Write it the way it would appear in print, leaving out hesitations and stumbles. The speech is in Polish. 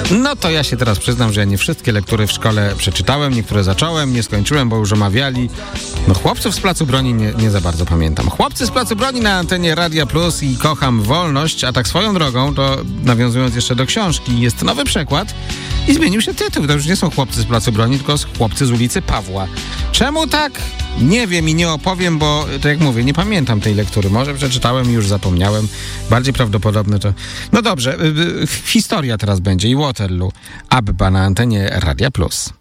No to ja się teraz przyznam, że ja nie wszystkie lektury w szkole przeczytałem, niektóre zacząłem, nie skończyłem, bo już omawiali. No chłopców z Placu Broni nie za bardzo pamiętam. Chłopcy z Placu Broni na antenie Radia Plus i Kocham Wolność, a tak swoją drogą, to nawiązując jeszcze do książki, jest nowy przekład i zmienił się tytuł. To już nie są Chłopcy z Placu Broni, tylko Chłopcy z ulicy Pawła. Czemu tak? Nie wiem i nie opowiem, bo tak jak mówię, nie pamiętam tej lektury. Może przeczytałem i już zapomniałem. Bardziej prawdopodobne to... No dobrze, historia teraz będzie i Waterloo. Abba na antenie Radia Plus.